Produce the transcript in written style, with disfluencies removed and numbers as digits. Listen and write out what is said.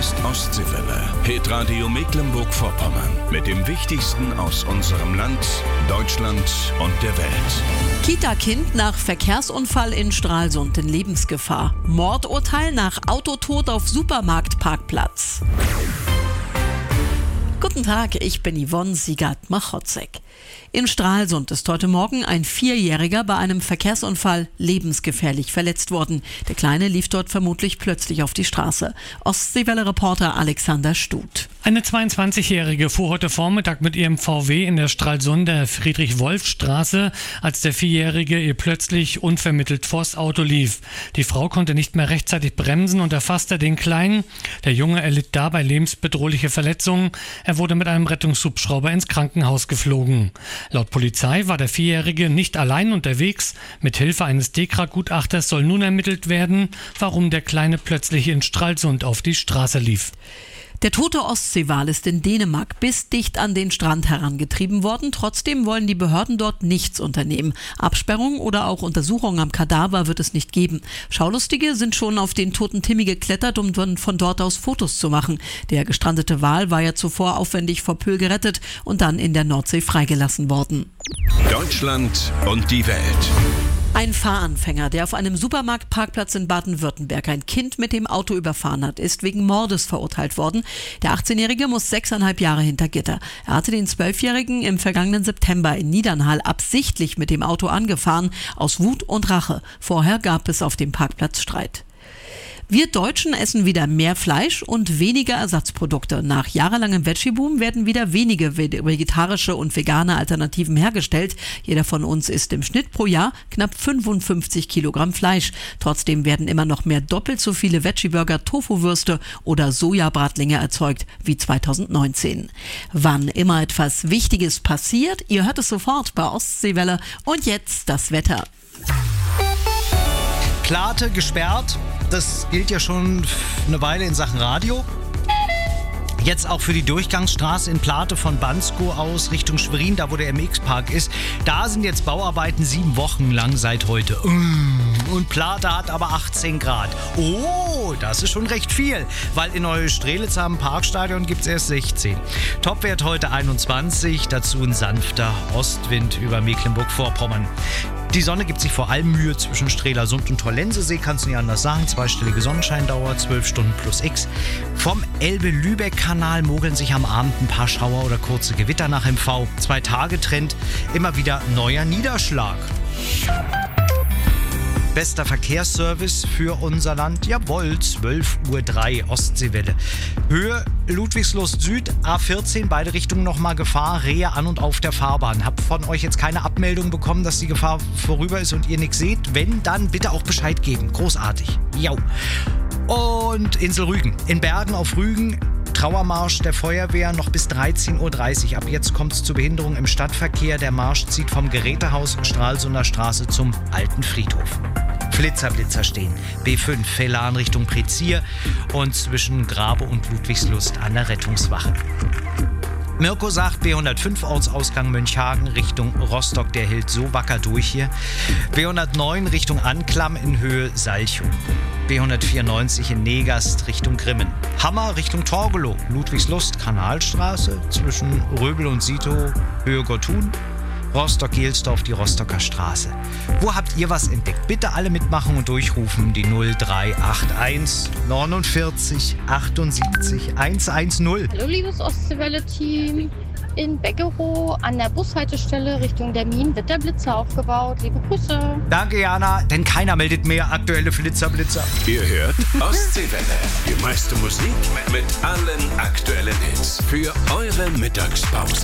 ist Ostseewelle. Hitradio Mecklenburg-Vorpommern. Mit dem Wichtigsten aus unserem Land, Deutschland und der Welt. Kita-Kind nach Verkehrsunfall in Stralsund in Lebensgefahr. Mordurteil nach Autotod auf Supermarktparkplatz. Guten Tag, ich bin Yvonne Siegert-Machotzek. In Stralsund ist heute Morgen ein 4-Jähriger bei einem Verkehrsunfall lebensgefährlich verletzt worden. Der Kleine lief dort vermutlich plötzlich auf die Straße. Ostseewelle-Reporter Alexander Stut. Eine 22-Jährige fuhr heute Vormittag mit ihrem VW in der Stralsunder Friedrich-Wolf-Straße, als der 4-Jährige ihr plötzlich unvermittelt vors Auto lief. Die Frau konnte nicht mehr rechtzeitig bremsen und erfasste den Kleinen. Der Junge erlitt dabei lebensbedrohliche Verletzungen. Er wurde mit einem Rettungshubschrauber ins Krankenhaus geflogen. Laut Polizei war der 4-Jährige nicht allein unterwegs. Mit Hilfe eines DEKRA-Gutachters soll nun ermittelt werden, warum der Kleine plötzlich in Stralsund auf die Straße lief. Der tote Ostseewal ist in Dänemark bis dicht an den Strand herangetrieben worden. Trotzdem wollen die Behörden dort nichts unternehmen. Absperrung oder auch Untersuchungen am Kadaver wird es nicht geben. Schaulustige sind schon auf den toten Timmy geklettert, um von dort aus Fotos zu machen. Der gestrandete Wal war ja zuvor aufwendig vor Pöhl gerettet und dann in der Nordsee freigelassen worden. Deutschland und die Welt. Ein Fahranfänger, der auf einem Supermarktparkplatz in Baden-Württemberg ein Kind mit dem Auto überfahren hat, ist wegen Mordes verurteilt worden. Der 18-Jährige muss 6,5 Jahre hinter Gitter. Er hatte den 12-Jährigen im vergangenen September in Niedernhall absichtlich mit dem Auto angefahren, aus Wut und Rache. Vorher gab es auf dem Parkplatz Streit. Wir Deutschen essen wieder mehr Fleisch und weniger Ersatzprodukte. Nach jahrelangem Veggie-Boom werden wieder wenige vegetarische und vegane Alternativen hergestellt. Jeder von uns isst im Schnitt pro Jahr knapp 55 Kilogramm Fleisch. Trotzdem werden immer noch mehr doppelt so viele Veggie-Burger, Tofu-Würste oder Sojabratlinge erzeugt wie 2019. Wann immer etwas Wichtiges passiert, ihr hört es sofort bei Ostseewelle. Und jetzt das Wetter. Plate gesperrt. Das gilt ja schon eine Weile in Sachen Radio. Jetzt auch für die Durchgangsstraße in Plate von Bansko aus Richtung Schwerin, da wo der MX-Park ist. Da sind jetzt Bauarbeiten 7 Wochen lang seit heute. Und Plate hat aber 18 Grad. Oh, das ist schon recht viel, weil in Neustrelitz am Parkstadion gibt es erst 16. Topwert heute 21, dazu ein sanfter Ostwind über Mecklenburg-Vorpommern. Die Sonne gibt sich vor allem Mühe zwischen Strelasund und Tollensesee, kannst du nicht anders sagen. 2-stellige Sonnenscheindauer, 12 Stunden plus X. Vom Elbe-Lübeck-Kanal mogeln sich am Abend ein paar Schauer oder kurze Gewitter nach MV. 2-Tage-Trend, immer wieder neuer Niederschlag. Bester Verkehrsservice für unser Land, jawohl, 12:03 Uhr, Ostseewelle. Höhe Ludwigslust Süd, A14, beide Richtungen nochmal Gefahr, Rehe an und auf der Fahrbahn. Hab von euch jetzt keine Abmeldung bekommen, dass die Gefahr vorüber ist und ihr nichts seht. Wenn, dann bitte auch Bescheid geben. Großartig. Jau. Und Insel Rügen. In Bergen auf Rügen, Trauermarsch der Feuerwehr noch bis 13:30 Uhr. Ab jetzt kommt es zu Behinderung im Stadtverkehr. Der Marsch zieht vom Gerätehaus Stralsunder Straße zum Alten Friedhof. Blitzer stehen. B5 Felan Richtung Prezier und zwischen Grabe und Ludwigslust an der Rettungswache. Mirko sagt, B105 Ortsausgang Mönchhagen Richtung Rostock, der hält so wacker durch hier. B109 Richtung Anklam in Höhe Salchow. B194 in Negast Richtung Grimmen. Hammer Richtung Torgelow, Ludwigslust Kanalstraße zwischen Röbel und Sito, Höhe Gottun. Rostock-Gelsdorf, die Rostocker Straße. Wo habt ihr was entdeckt? Bitte alle mitmachen und durchrufen die 0381 49 78 110. Hallo liebes Ostseewelle-Team. In Beckerow an der Bushaltestelle Richtung Dermin wird der Blitzer aufgebaut. Liebe Grüße. Danke, Jana, denn keiner meldet mehr aktuelle Blitzer. Ihr hört Ostseewelle. Die meiste Musik mit allen aktuellen Hits für eure Mittagspause.